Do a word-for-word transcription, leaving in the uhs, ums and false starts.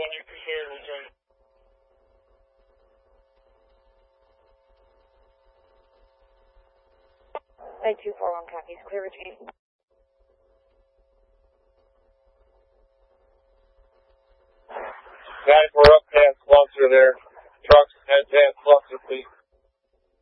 one, you appreciate it, return. nine two four one copies, clear retreat. Guys, we're up past cluster there. Trucks head past cluster, please.